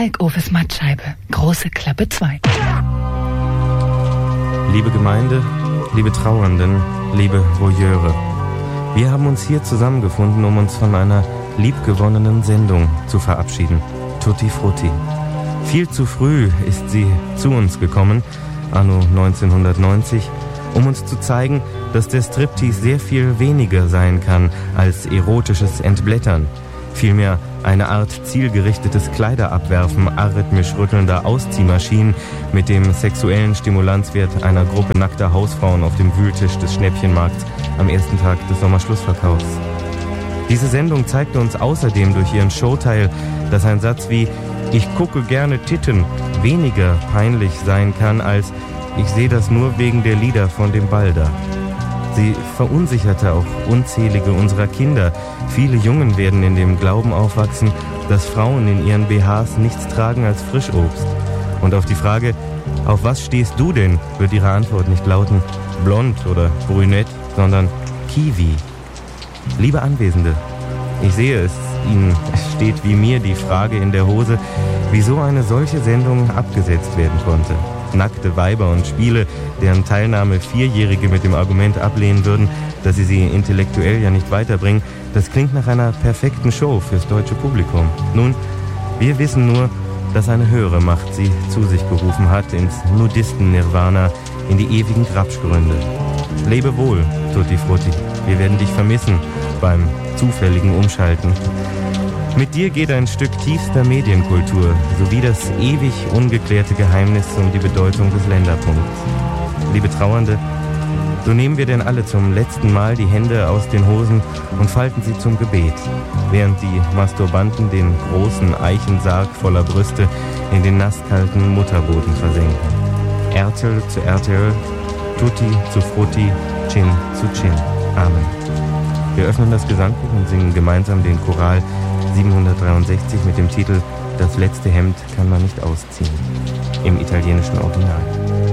Falk Ofes Mattscheibe, große Klappe 2. Liebe Gemeinde, liebe Trauernden, liebe Voyeure, wir haben uns hier zusammengefunden, um uns von einer liebgewonnenen Sendung zu verabschieden. Tutti Frutti. Viel zu früh ist sie zu uns gekommen, anno 1990, um uns zu zeigen, dass der Striptease sehr viel weniger sein kann als erotisches Entblättern. Vielmehr eine Art zielgerichtetes Kleiderabwerfen arrhythmisch rüttelnder Ausziehmaschinen mit dem sexuellen Stimulanzwert einer Gruppe nackter Hausfrauen auf dem Wühltisch des Schnäppchenmarkts am ersten Tag des Sommerschlussverkaufs. Diese Sendung zeigte uns außerdem durch ihren Showteil, dass ein Satz wie »Ich gucke gerne Titten« weniger peinlich sein kann als »Ich sehe das nur wegen der Lieder von dem Balder«. Sie verunsicherte auch unzählige unserer Kinder. Viele Jungen werden in dem Glauben aufwachsen, dass Frauen in ihren BHs nichts tragen als Frischobst. Und auf die Frage, auf was stehst du denn, wird ihre Antwort nicht lauten blond oder brünett, sondern Kiwi. Liebe Anwesende, ich sehe es Ihnen steht wie mir die Frage in der Hose, wieso eine solche Sendung abgesetzt werden konnte. Nackte Weiber und Spiele, deren Teilnahme Vierjährige mit dem Argument ablehnen würden, dass sie intellektuell ja nicht weiterbringen, das klingt nach einer perfekten Show fürs deutsche Publikum. Nun, wir wissen nur, dass eine höhere Macht sie zu sich berufen hat, ins Nudisten-Nirvana, in die ewigen Grabschgründe. Lebe wohl, Tutti Frutti, wir werden dich vermissen beim zufälligen Umschalten. Mit dir geht ein Stück tiefster Medienkultur sowie das ewig ungeklärte Geheimnis um die Bedeutung des Länderpunkts. Liebe Trauernde, so nehmen wir denn alle zum letzten Mal die Hände aus den Hosen und falten sie zum Gebet, während die Masturbanten den großen Eichensarg voller Brüste in den nasskalten Mutterboden versenken. Erdöl zu Erdöl, Tutti zu Frutti, Chin zu Chin. Amen. Wir öffnen das Gesangbuch und singen gemeinsam den Choral 763 mit dem Titel »Das letzte Hemd kann man nicht ausziehen« im italienischen Original.